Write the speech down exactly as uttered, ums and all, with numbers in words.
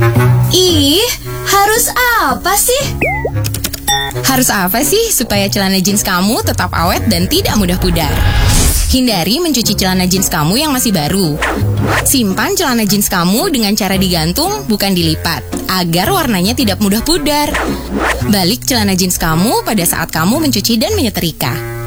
Ih, harus apa sih? Harus apa sih supaya celana jeans kamu tetap awet dan tidak mudah pudar? Hindari mencuci celana jeans kamu yang masih baru. Simpan celana jeans kamu dengan cara digantung, bukan dilipat, agar warnanya tidak mudah pudar. Balik celana jeans kamu pada saat kamu mencuci dan menyetrika.